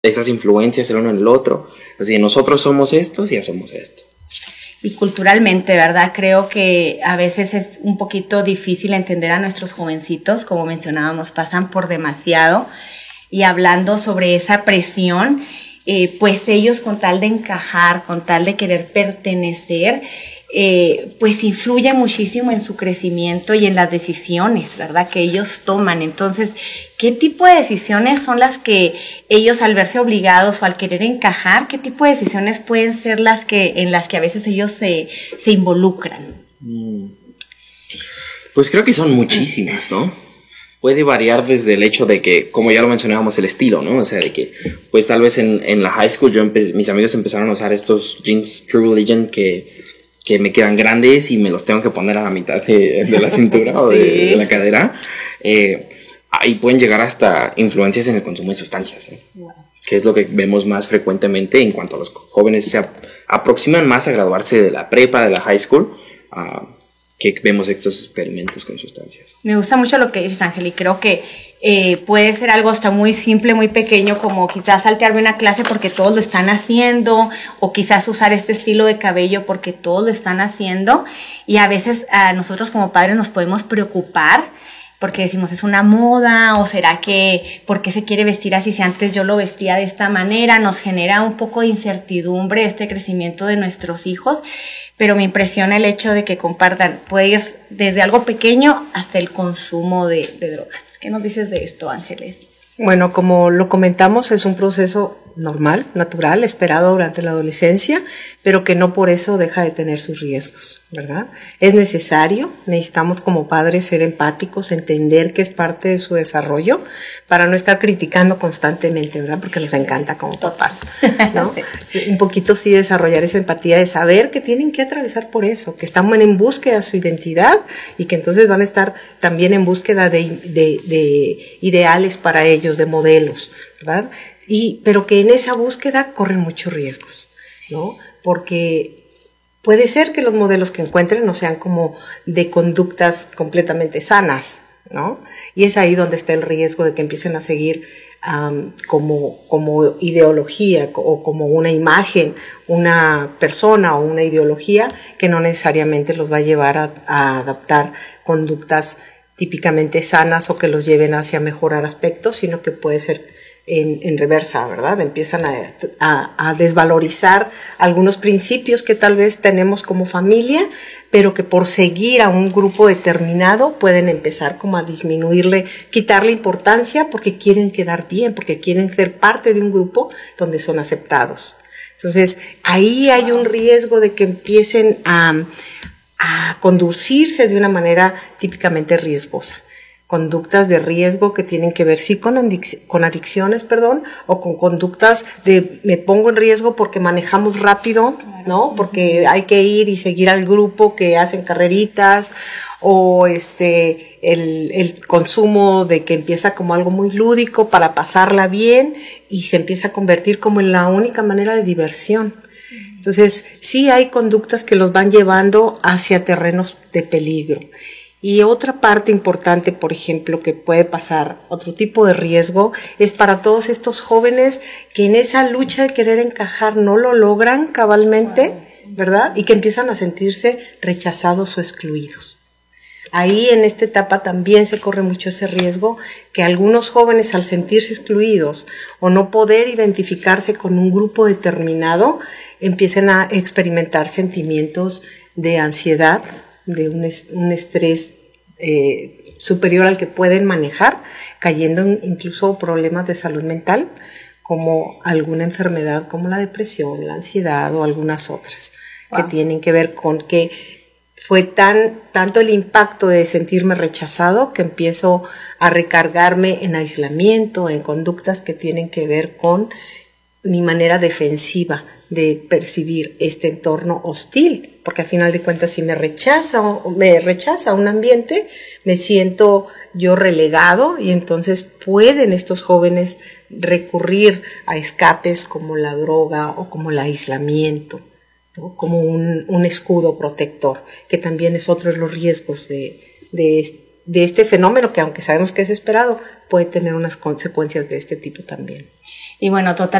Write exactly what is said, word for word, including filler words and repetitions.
esas influencias el uno en el otro. Así que nosotros somos estos y hacemos esto. Y culturalmente, ¿verdad? Creo que a veces es un poquito difícil entender a nuestros jovencitos, como mencionábamos, pasan por demasiado. Y hablando sobre esa presión, eh, pues ellos con tal de encajar, con tal de querer pertenecer, eh, pues influye muchísimo en su crecimiento y en las decisiones, ¿verdad? Que ellos toman. Entonces, ¿qué tipo de decisiones son las que ellos, al verse obligados o al querer encajar, qué tipo de decisiones pueden ser las que en las que a veces ellos se, se involucran? Pues creo que son muchísimas, ¿no? Puede variar desde el hecho de que, como ya lo mencionábamos, el estilo, ¿no? O sea, de que, pues tal vez en, en la high school yo mis amigos empezaron a usar estos jeans True Religion que, que me quedan grandes y me los tengo que poner a la mitad de, de la cintura o de, sí. de la cadera. Eh, ahí pueden llegar hasta influencias en el consumo de sustancias, ¿eh? Wow. Que es lo que vemos más frecuentemente en cuanto a los jóvenes se ap aproximan más a graduarse de la prepa, de la high school, uh, que vemos estos experimentos con sustancias. Me gusta mucho lo que dices, Ángel, y creo que eh, puede ser algo hasta muy simple, muy pequeño, como quizás saltearme una clase porque todos lo están haciendo, o quizás usar este estilo de cabello porque todos lo están haciendo, y a veces a nosotros como padres nos podemos preocupar porque decimos, ¿es una moda? ¿O será que por qué se quiere vestir así si antes yo lo vestía de esta manera? Nos genera un poco de incertidumbre este crecimiento de nuestros hijos, pero me impresiona el hecho de que compartan, puede ir desde algo pequeño hasta el consumo de, de drogas. ¿Qué nos dices de esto, Ángeles? Bueno, como lo comentamos, es un proceso normal, natural, esperado durante la adolescencia, pero que no por eso deja de tener sus riesgos, ¿verdad? Es necesario, necesitamos como padres ser empáticos, entender que es parte de su desarrollo, para no estar criticando constantemente, ¿verdad? Porque nos encanta como papás, ¿no? Un poquito sí desarrollar esa empatía de saber que tienen que atravesar por eso, que están en búsqueda de su identidad y que entonces van a estar también en búsqueda de, de, de ideales para ellos, de modelos, ¿verdad? Y, pero que en esa búsqueda corren muchos riesgos, ¿no? Porque puede ser que los modelos que encuentren no sean como de conductas completamente sanas, ¿no? Y es ahí donde está el riesgo de que empiecen a seguir um, como, como ideología o como una imagen, una persona o una ideología que no necesariamente los va a llevar a, a adaptar conductas típicamente sanas o que los lleven hacia mejorar aspectos, sino que puede ser en, en reversa, ¿verdad? Empiezan a, a, a desvalorizar algunos principios que tal vez tenemos como familia, pero que por seguir a un grupo determinado pueden empezar como a disminuirle, quitarle importancia porque quieren quedar bien, porque quieren ser parte de un grupo donde son aceptados. Entonces, ahí hay un riesgo de que empiecen a a conducirse de una manera típicamente riesgosa. Conductas de riesgo que tienen que ver sí con, adic con adicciones, perdón, o con conductas de me pongo en riesgo porque manejamos rápido, ¿no? Porque hay que ir y seguir al grupo que hacen carreritas, o este el, el consumo de que empieza como algo muy lúdico para pasarla bien y se empieza a convertir como en la única manera de diversión. Entonces, sí hay conductas que los van llevando hacia terrenos de peligro. Y otra parte importante, por ejemplo, que puede pasar, otro tipo de riesgo, es para todos estos jóvenes que en esa lucha de querer encajar no lo logran cabalmente, ¿verdad? Y que empiezan a sentirse rechazados o excluidos. Ahí en esta etapa también se corre mucho ese riesgo que algunos jóvenes al sentirse excluidos o no poder identificarse con un grupo determinado empiecen a experimentar sentimientos de ansiedad, de un, es, un estrés eh, superior al que pueden manejar, cayendo en incluso problemas de salud mental como alguna enfermedad como la depresión, la ansiedad o algunas otras. Wow. Que tienen que ver con que fue tan, tanto el impacto de sentirme rechazado que empiezo a recargarme en aislamiento, en conductas que tienen que ver con mi manera defensiva de percibir este entorno hostil, porque al final de cuentas si me rechaza, me rechaza un ambiente, me siento yo relegado y entonces pueden estos jóvenes recurrir a escapes como la droga o como el aislamiento, ¿no? Como un, un escudo protector, que también es otro de los riesgos de, de, de este fenómeno que aunque sabemos que es esperado, puede tener unas consecuencias de este tipo también. Y bueno, total.